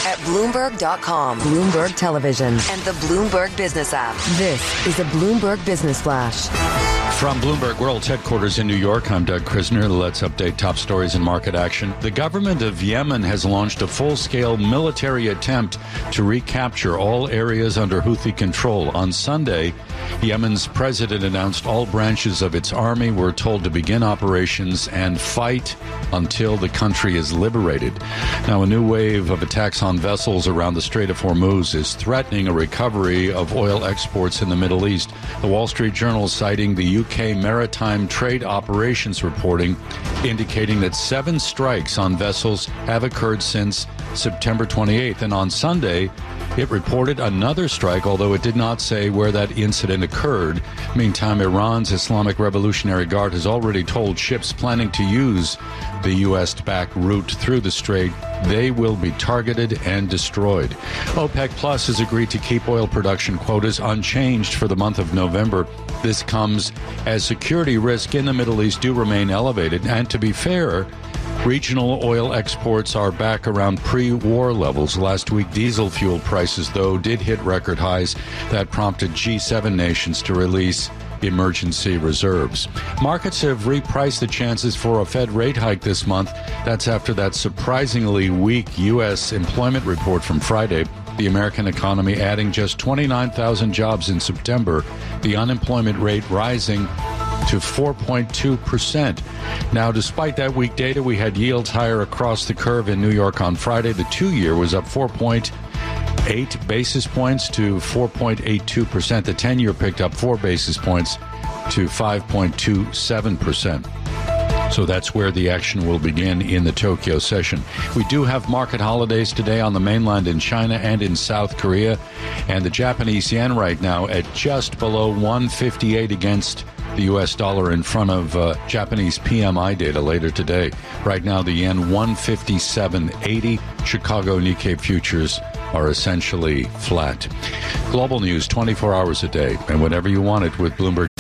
at Bloomberg.com, Bloomberg Television, and the Bloomberg Business app. This is a Bloomberg Business Flash. From Bloomberg World's headquarters in New York, I'm Doug Krisner. Let's update top stories and market action. The government of Yemen has launched a full-scale military attempt to recapture all areas under Houthi control. On Sunday, Yemen's president announced all branches of its army were told to begin operations and fight until the country is liberated. Now, a new wave of attacks on vessels around the Strait of Hormuz is threatening a recovery of oil exports in the Middle East. The Wall Street Journal citing the UK Maritime Trade Operations reporting indicating that 7 strikes on vessels have occurred since September 28th. And on Sunday, it reported another strike, although it did not say where that incident occurred. Meantime, Iran's Islamic Revolutionary Guard has already told ships planning to use the U.S.-backed route through the strait they will be targeted and destroyed. OPEC Plus has agreed to keep oil production quotas unchanged for the month of November. This comes as security risk in the Middle East do remain elevated. And to be fair, regional oil exports are back around pre-war levels. Last week, diesel fuel prices, though, did hit record highs. That prompted G7 nations to release emergency reserves. Markets have repriced the chances for a Fed rate hike this month. That's after that surprisingly weak U.S. employment report from Friday. The American economy adding just 29,000 jobs in September. The unemployment rate rising to 4.2%. Now, despite that weak data, we had yields higher across the curve in New York on Friday. The 2-year was up 4.8 basis points to 4.82%. The 10-year picked up 4 basis points to 5.27%. So that's where the action will begin in the Tokyo session. We do have market holidays today on the mainland in China and in South Korea. And the Japanese yen right now at just below 158 against the U.S. dollar in front of Japanese PMI data later today. Right now, the yen 157.80. Chicago Nikkei futures are essentially flat. Global news 24 hours a day and whenever you want it with Bloomberg